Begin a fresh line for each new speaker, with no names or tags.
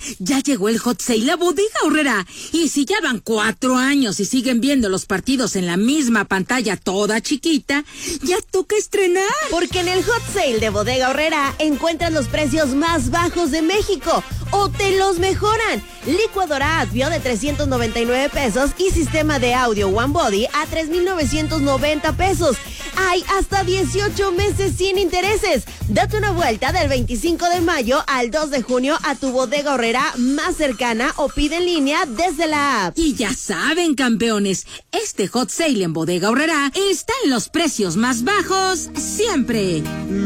Ya llegó el Hot Sale a Bodega Aurrerá. Y si ya van 4 años y siguen viendo los partidos en la misma pantalla toda chiquita, ya toca estrenar.
Porque en el Hot Sale de Bodega Aurrerá encuentras los precios más bajos de México o te los mejoran. Licuadora Advio de 399 pesos y sistema de audio One Body a 3,990 pesos. Hay hasta 18 meses sin intereses. Date una vuelta del 25 de mayo al 2 de junio a tu Bodega Aurrerá más cercana o pide en línea desde la app.
Y ya saben, campeones, este Hot Sale en Bodega Aurrerá está en los precios más bajos siempre.